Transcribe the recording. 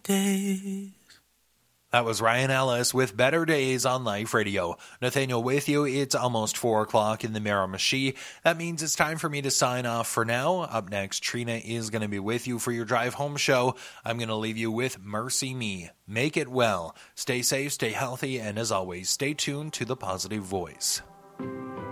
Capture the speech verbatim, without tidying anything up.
days. That was Ryan Ellis with Better Days on Life Radio. Nathaniel with you. It's almost four o'clock in the Miramichi. That means it's time for me to sign off for now. Up next, Trina is going to be with you for your drive home show. I'm going to leave you with Mercy Me. Make it well. Stay safe, stay healthy, and as always, stay tuned to the Positive Voice.